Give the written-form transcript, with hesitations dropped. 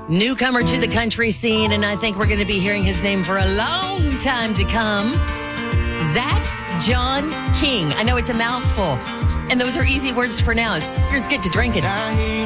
Newcomer to the country scene, and I think we're going to be hearing his name for a long time to come. Zach John King. I know it's a mouthful, and those are easy words to pronounce. Here's Get to Drinking.